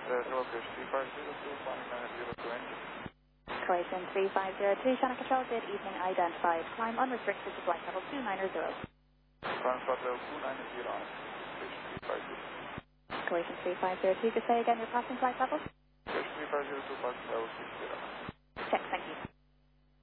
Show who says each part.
Speaker 1: Hello, Fish 3502, flying 902 engine.
Speaker 2: Croatian 3502, Channel Control, good evening, identified. Climb unrestricted to flight level 290.
Speaker 1: Climb flight level 290 on Fish 3502.
Speaker 2: Croatian 3502, just say again your passing flight level.
Speaker 1: Fish 3502, passing level 60.